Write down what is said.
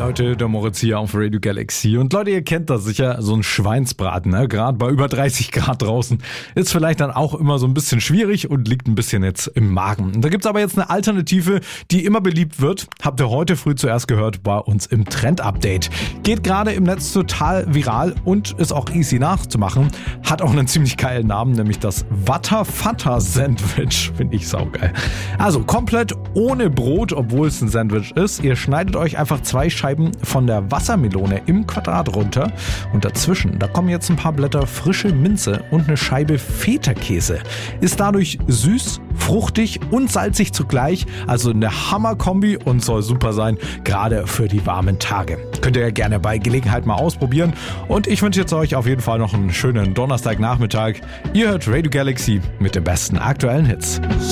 Leute, der Moritz hier auf Radio Galaxy. Und Leute, ihr kennt das sicher, so ein Schweinsbraten, ne? Gerade bei über 30 Grad draußen ist vielleicht dann auch immer so ein bisschen schwierig und liegt ein bisschen jetzt im Magen. Und da gibt's aber jetzt eine Alternative, die immer beliebt wird. Habt ihr heute früh zuerst gehört bei uns im Trend-Update. Geht gerade im Netz total viral und ist auch easy nachzumachen. Hat auch einen ziemlich geilen Namen, nämlich das Watter-Fatter-Sandwich. Finde ich saugeil. Also komplett ohne Brot, obwohl es ein Sandwich ist. Ihr schneidet euch einfach 2 Scheiben von der Wassermelone im Quadrat runter und dazwischen, da kommen jetzt ein paar Blätter frische Minze und eine Scheibe Feta-Käse. Ist dadurch süß, fruchtig und salzig zugleich, also eine Hammer-Kombi und soll super sein, gerade für die warmen Tage. Könnt ihr ja gerne bei Gelegenheit mal ausprobieren und ich wünsche jetzt euch auf jeden Fall noch einen schönen Donnerstagnachmittag. Ihr hört Radio Galaxy mit den besten aktuellen Hits.